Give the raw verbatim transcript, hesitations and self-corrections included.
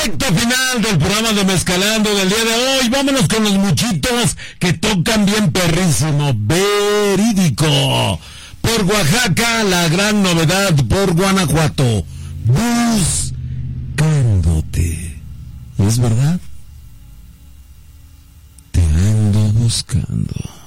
Recta final del programa de Mezcalando del día de hoy. Vámonos con los muchitos que tocan bien perrísimo. Verídico. Por Oaxaca, la gran novedad. Por Guanajuato, buscándote. ¿Es verdad? Te ando buscando.